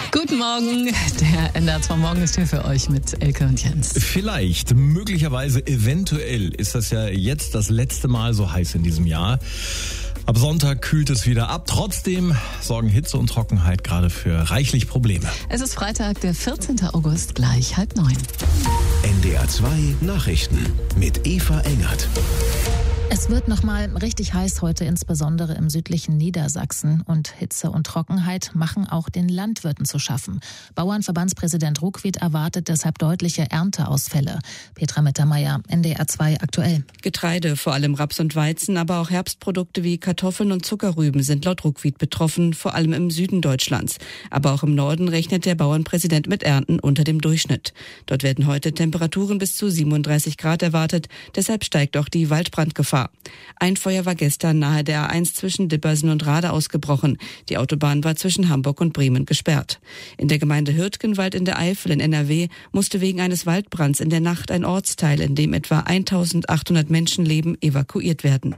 Guten Morgen, der NDR 2 Morgen ist hier für euch mit Elke und Jens. Vielleicht, möglicherweise, eventuell ist das ja jetzt das letzte Mal so heiß in diesem Jahr. Ab Sonntag kühlt es wieder ab. Trotzdem sorgen Hitze und Trockenheit gerade für reichlich Probleme. Es ist Freitag, der 14. August, gleich 8:30. NDR 2 Nachrichten mit Eva Engert. Es wird nochmal richtig heiß heute, insbesondere im südlichen Niedersachsen. Und Hitze und Trockenheit machen auch den Landwirten zu schaffen. Bauernverbandspräsident Ruckwied erwartet deshalb deutliche Ernteausfälle. Petra Mittermeier, NDR 2 aktuell. Getreide, vor allem Raps und Weizen, aber auch Herbstprodukte wie Kartoffeln und Zuckerrüben sind laut Ruckwied betroffen, vor allem im Süden Deutschlands. Aber auch im Norden rechnet der Bauernpräsident mit Ernten unter dem Durchschnitt. Dort werden heute Temperaturen bis zu 37 Grad erwartet, deshalb steigt auch die Waldbrandgefahr. Ein Feuer war gestern nahe der A1 zwischen Dippersen und Rade ausgebrochen. Die Autobahn war zwischen Hamburg und Bremen gesperrt. In der Gemeinde Hürtgenwald in der Eifel in NRW musste wegen eines Waldbrands in der Nacht ein Ortsteil, in dem etwa 1800 Menschen leben, evakuiert werden.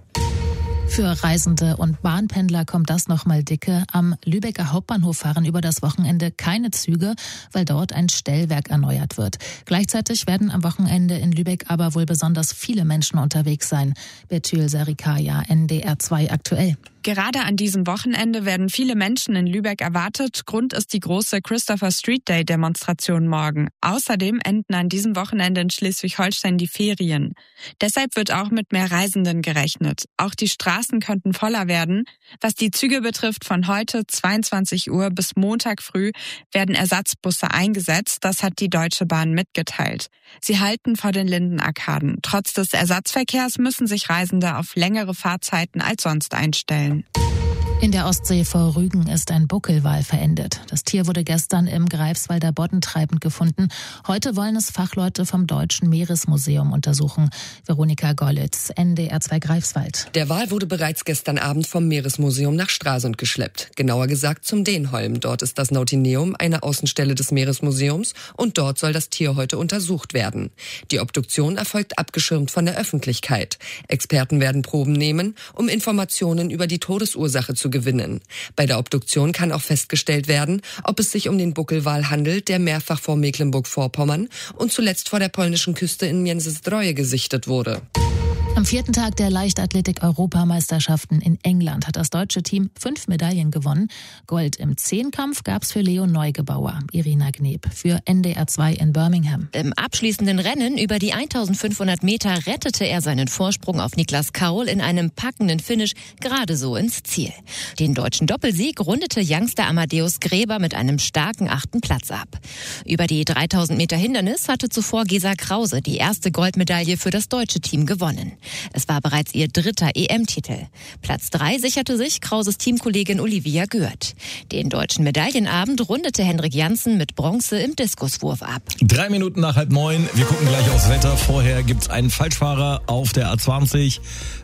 Für Reisende und Bahnpendler kommt das nochmal dicke. Am Lübecker Hauptbahnhof fahren über das Wochenende keine Züge, weil dort ein Stellwerk erneuert wird. Gleichzeitig werden am Wochenende in Lübeck aber wohl besonders viele Menschen unterwegs sein. Betül Sarikaya, NDR 2 aktuell. Gerade an diesem Wochenende werden viele Menschen in Lübeck erwartet. Grund ist die große Christopher Street Day Demonstration morgen. Außerdem enden an diesem Wochenende in Schleswig-Holstein die Ferien. Deshalb wird auch mit mehr Reisenden gerechnet. Auch die Straßen könnten voller werden. Was die Züge betrifft, von heute 22 Uhr bis Montag früh werden Ersatzbusse eingesetzt. Das hat die Deutsche Bahn mitgeteilt. Sie halten vor den Lindenarkaden. Trotz des Ersatzverkehrs müssen sich Reisende auf längere Fahrzeiten als sonst einstellen. In der Ostsee vor Rügen ist ein Buckelwal verendet. Das Tier wurde gestern im Greifswalder Bodden treibend gefunden. Heute wollen es Fachleute vom Deutschen Meeresmuseum untersuchen. Veronika Gollitz, NDR 2 Greifswald. Der Wal wurde bereits gestern Abend vom Meeresmuseum nach Stralsund geschleppt. Genauer gesagt zum Denholm. Dort ist das Nautineum, eine Außenstelle des Meeresmuseums, und dort soll das Tier heute untersucht werden. Die Obduktion erfolgt abgeschirmt von der Öffentlichkeit. Experten werden Proben nehmen, um Informationen über die Todesursache zu gewinnen. Bei der Obduktion kann auch festgestellt werden, ob es sich um den Buckelwal handelt, der mehrfach vor Mecklenburg-Vorpommern und zuletzt vor der polnischen Küste in Międzyzdroje gesichtet wurde. Am 4. Tag der Leichtathletik-Europameisterschaften in England hat das deutsche Team 5 Medaillen gewonnen. Gold im Zehnkampf gab's für Leo Neugebauer. Irina Gneb für NDR 2 in Birmingham. Im abschließenden Rennen über die 1500 Meter rettete er seinen Vorsprung auf Niklas Kaul in einem packenden Finish gerade so ins Ziel. Den deutschen Doppelsieg rundete Youngster Amadeus Gräber mit einem starken 8. Platz ab. Über die 3000 Meter Hindernis hatte zuvor Gesa Krause die erste Goldmedaille für das deutsche Team gewonnen. Es war bereits ihr 3. EM-Titel. Platz 3 sicherte sich Krauses Teamkollegin Olivia Gürt. Den deutschen Medaillenabend rundete Hendrik Janssen mit Bronze im Diskuswurf ab. 3 Minuten nach 8:30. Wir gucken gleich aufs Wetter. Vorher gibt's einen Falschfahrer auf der A20.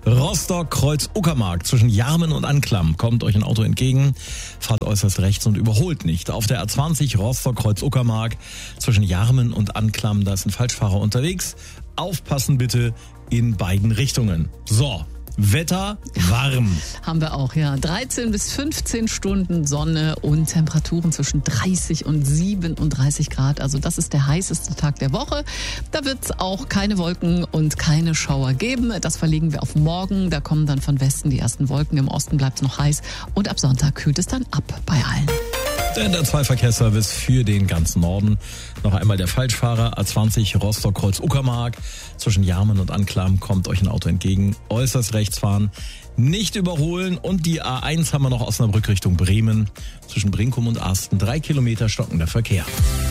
Rostock-Kreuz-Uckermark zwischen Jarmen und Anklam. Kommt euch ein Auto entgegen, fahrt äußerst rechts und überholt nicht. Auf der A20 Rostock-Kreuz-Uckermark zwischen Jarmen und Anklam, da ist ein Falschfahrer unterwegs. Aufpassen bitte in beiden Richtungen. So, Wetter warm. Haben wir auch, ja. 13 bis 15 Stunden Sonne und Temperaturen zwischen 30 und 37 Grad. Also das ist der heißeste Tag der Woche. Da wird es auch keine Wolken und keine Schauer geben. Das verlegen wir auf morgen. Da kommen dann von Westen die ersten Wolken. Im Osten bleibt es noch heiß. Und ab Sonntag kühlt es dann ab bei allen. Der NDR 2 Verkehrsservice für den ganzen Norden. Noch einmal der Falschfahrer, A20 Rostock-Kreuz-Uckermark. Zwischen Jarmen und Anklam kommt euch ein Auto entgegen. Äußerst rechts fahren, nicht überholen. Und die A1 haben wir noch Osnabrück Richtung Bremen. Zwischen Brinkum und Arsten 3 Kilometer stockender Verkehr.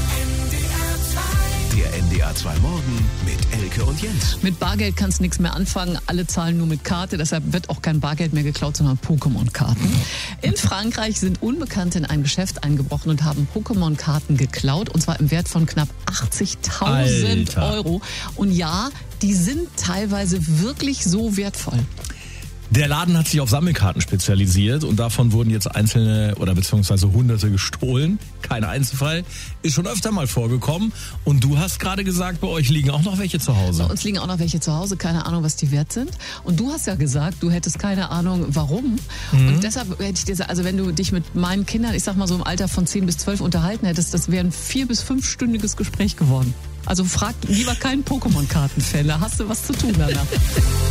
Der NDR 2 Morgen mit Elke und Jens. Mit Bargeld kannst du nichts mehr anfangen. Alle zahlen nur mit Karte. Deshalb wird auch kein Bargeld mehr geklaut, sondern Pokémon-Karten. In Frankreich sind Unbekannte in ein Geschäft eingebrochen und haben Pokémon-Karten geklaut. Und zwar im Wert von knapp 80.000 Euro. Und ja, die sind teilweise wirklich so wertvoll. Der Laden hat sich auf Sammelkarten spezialisiert und davon wurden jetzt einzelne oder beziehungsweise Hunderte gestohlen. Kein Einzelfall. Ist schon öfter mal vorgekommen. Und du hast gerade gesagt, bei euch liegen auch noch welche zu Hause. Bei uns liegen auch noch welche zu Hause, keine Ahnung, was die wert sind. Und du hast ja gesagt, du hättest keine Ahnung, warum. Und deshalb hätte ich dir gesagt, also wenn du dich mit meinen Kindern, ich sag mal so im Alter von 10 bis 12 unterhalten hättest, das wäre ein 4- bis 5-stündiges Gespräch geworden. Also frag lieber keinen Pokémon-Kartenfan, da hast du was zu tun danach.